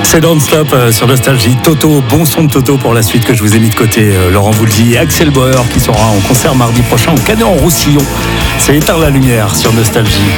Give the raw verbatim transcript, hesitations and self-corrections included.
C'est non-stop euh, sur Nostalgie. Toto, bon son de Toto pour la suite que je vous ai mis de côté. Euh, Laurent Voulzy et Axel Bauer qui sera en concert mardi prochain au Canet en Roussillon. C'est Éteindre la lumière sur Nostalgie.